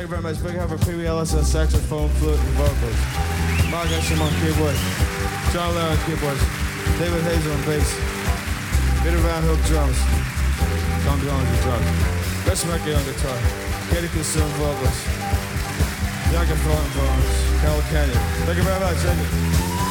Thank you very much. Big up for Pee Wee Ellis on saxophone, flute, and vocals. Mark Esham on keyboard. John Lair on keyboards. David Hazel on bass. Peter Van Hook drums. Tom Jones on drums. Chris Murky on guitar. Katie Consume vocals. Bianca Thornton vocals. Carol Canyon. Thank you very much. Thank you.